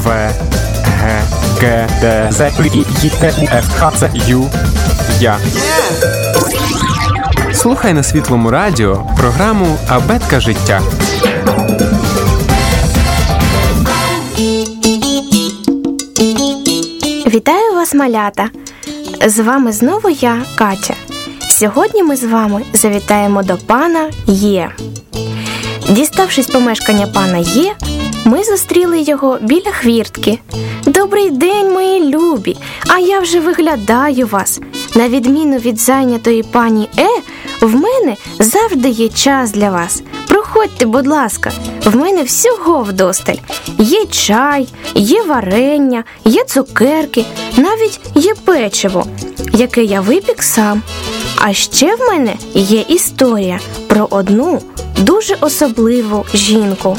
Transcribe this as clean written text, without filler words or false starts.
В, Г, Г, Д, З, І, Т, У, Ф, Х, Ц, Ю, Я. Слухай на Світлому радіо програму «Абетка життя». Вітаю вас, малята! З вами знову я, Катя. Сьогодні ми з вами завітаємо до пана Є. Діставшись помешкання пана Є, ми зустріли його біля хвіртки. «Добрий день, мої любі! А я вже виглядаю вас. На відміну від зайнятої пані в мене завжди є час для вас. Проходьте, будь ласка, в мене всього вдосталь. Є чай, є варення, є цукерки, навіть є печиво, яке я випік сам. А ще в мене є історія про одну дуже особливу жінку».